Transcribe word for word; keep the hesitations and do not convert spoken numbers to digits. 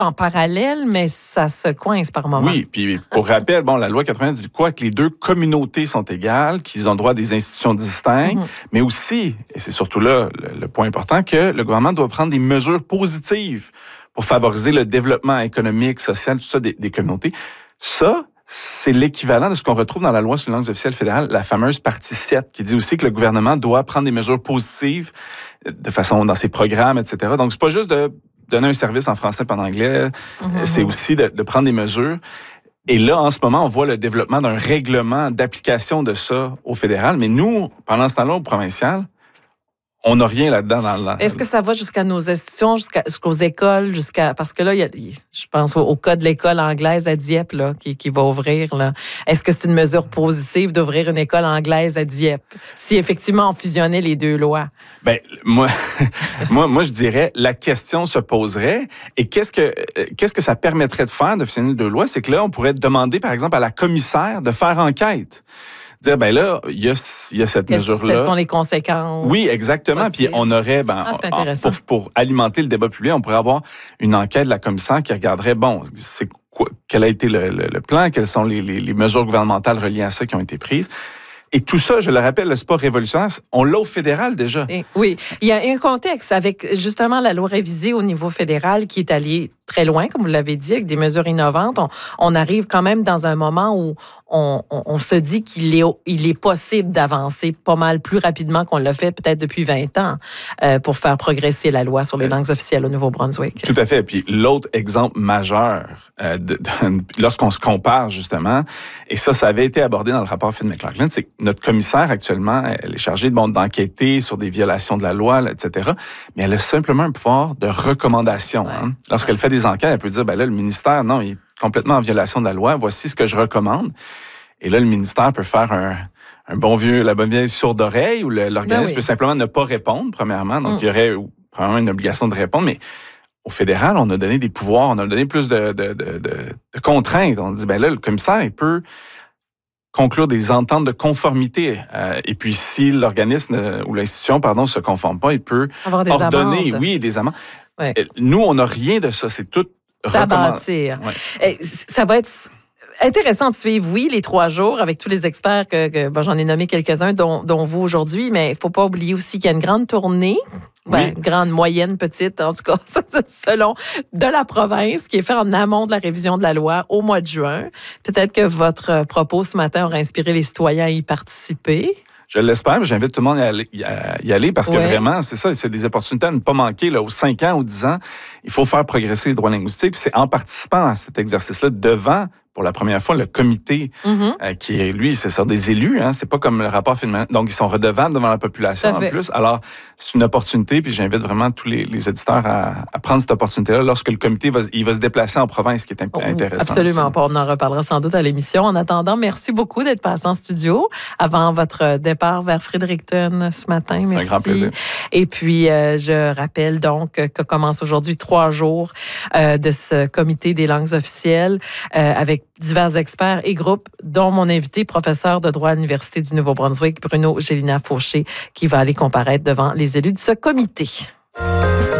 en parallèle, mais ça se coince par moment. Oui, puis pour rappel, bon, la loi quatre-vingt dit quoi? Que les deux communautés sont égales, qu'ils ont droit à des institutions distinctes, mm-hmm. mais aussi, et c'est surtout là le, le point important, que le gouvernement doit prendre des mesures positives pour favoriser le développement économique, social, tout ça des, des communautés. Ça, c'est l'équivalent de ce qu'on retrouve dans la loi sur les langues officielles fédérales, la fameuse partie sept, qui dit aussi que le gouvernement doit prendre des mesures positives de façon dans ses programmes, et cetera. Donc, c'est pas juste de donner un service en français et en anglais, mm-hmm. c'est aussi de, de prendre des mesures. Et là, en ce moment, on voit le développement d'un règlement d'application de ça au fédéral. Mais nous, pendant ce temps-là, au provincial, on n'a rien là-dedans. Dans, dans, Est-ce que ça va jusqu'à nos institutions, jusqu'à, jusqu'aux écoles, jusqu'à parce que là, il y a, je pense au, au cas de l'école anglaise à Dieppe là, qui, qui va ouvrir. Là. Est-ce que c'est une mesure positive d'ouvrir une école anglaise à Dieppe si effectivement on fusionnait les deux lois? Ben moi, moi, moi, je dirais la question se poserait. Et qu'est-ce que qu'est-ce que ça permettrait de faire de fusionner les deux lois? C'est que là, on pourrait demander, par exemple, à la commissaire de faire enquête. Dire, ben là, il y a, il y a cette Quelles, mesure-là. Quelles sont les conséquences? Oui, exactement. Puis on aurait, ben, ah, pour, pour alimenter le débat public, on pourrait avoir une enquête de la commissaire qui regarderait, bon, c'est quoi, quel a été le, le, le plan, quelles sont les, les, les mesures gouvernementales reliées à ça qui ont été prises. Et tout ça, je le rappelle, c'est pas révolutionnaire. On l'a au fédéral déjà. Et, oui, il y a un contexte avec justement la loi révisée au niveau fédéral qui est allée très loin, comme vous l'avez dit, avec des mesures innovantes. On, on arrive quand même dans un moment où on, on, on se dit qu'il est, il est possible d'avancer pas mal plus rapidement qu'on l'a fait peut-être depuis vingt ans euh, pour faire progresser la loi sur les langues officielles au Nouveau-Brunswick. Tout à fait. Puis l'autre exemple majeur, euh, de, de, lorsqu'on se compare justement, et ça, ça avait été abordé dans le rapport Finn-McLaughlin, c'est que notre commissaire actuellement, elle est chargée de, bon, d'enquêter sur des violations de la loi, là, et cetera, mais elle a simplement un pouvoir de recommandation. Ouais. Hein. Lorsqu'elle ouais. fait des enquêtes, elle peut dire, ben là, le ministère, non, il est complètement en violation de la loi, voici ce que je recommande. Et là, le ministère peut faire un, un bon vieux, la bonne vieille sourde oreille, ou le, l'organisme ben oui. peut simplement ne pas répondre, premièrement. Donc, mm. il y aurait probablement une obligation de répondre, mais au fédéral, on a donné des pouvoirs, on a donné plus de, de, de, de, de contraintes. On dit, ben là, le commissaire, il peut conclure des ententes de conformité. Euh, et puis, si l'organisme euh, ou l'institution, pardon, se conforme pas, il peut avoir des ordonner, amendes. oui, des amendes. Ouais. Nous, on n'a rien de ça. C'est tout ça bâtir. Ouais. Ça va être intéressant de suivre, oui, les trois jours avec tous les experts que, que bon, j'en ai nommé quelques-uns, dont, dont vous aujourd'hui, mais il ne faut pas oublier aussi qu'il y a une grande tournée, ben, oui. grande, moyenne, petite, en tout cas, selon, de la province, qui est faite en amont de la révision de la loi au mois de juin. Peut-être que votre propos ce matin aura inspiré les citoyens à y participer. Je l'espère, j'invite tout le monde à y aller, à y aller parce que ouais. vraiment, c'est ça, c'est des opportunités à ne pas manquer. Là, aux cinq ans ou dix ans, il faut faire progresser les droits linguistiques. Puis c'est en participant à cet exercice-là devant, pour la première fois, le comité mm-hmm. euh, qui est, lui, c'est ça, des élus. Hein, c'est pas comme le rapport Finn. Donc, ils sont redevables devant la population en plus. Alors, c'est une opportunité, puis j'invite vraiment tous les, les éditeurs à, à prendre cette opportunité-là lorsque le comité va, il va se déplacer en province, ce qui est imp- intéressant. Absolument aussi. pas. On en reparlera sans doute à l'émission. En attendant, merci beaucoup d'être passé en studio avant votre départ vers Fredericton ce matin. C'est merci. un grand plaisir. Et puis, euh, je rappelle donc que commence aujourd'hui trois jours euh, de ce comité des langues officielles euh, avec divers experts et groupes, dont mon invité, professeur de droit à l'Université du Nouveau-Brunswick, Bruno Gélina-Fauché, qui va aller comparaître devant les élus de ce comité.